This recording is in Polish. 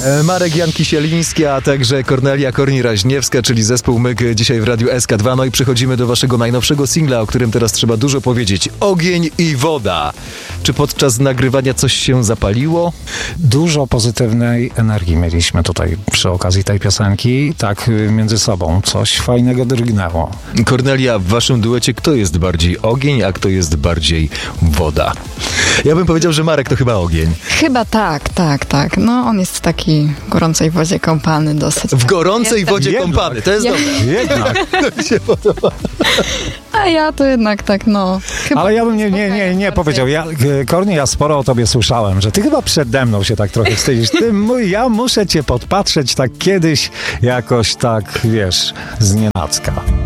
Marek Jan Kisieliński, a także Kornelia Korni-Raźniewska, czyli zespół Myk, dzisiaj w Radiu SK2. No i przechodzimy do waszego najnowszego singla, o którym teraz trzeba dużo powiedzieć. Ogień i woda. Czy podczas nagrywania coś się zapaliło? Dużo pozytywnej energii mieliśmy tutaj przy okazji tej piosenki. Tak między sobą coś fajnego drgnęło. Kornelia, w waszym duecie kto jest bardziej ogień, a kto jest bardziej woda? Ja bym powiedział, że Marek to chyba ogień. Chyba tak. No on jest taki w gorącej wodzie kąpany dosyć. W gorącej wodzie kąpany, to jest dobre. Jednak. To mi się podoba. A ja to jednak tak, no. Chyba Ale ja bym nie powiedział. Korni, ja sporo o tobie słyszałem, że ty chyba przede mną się tak trochę wstydzisz. Ja muszę cię podpatrzeć tak kiedyś, jakoś tak, wiesz, znienacka.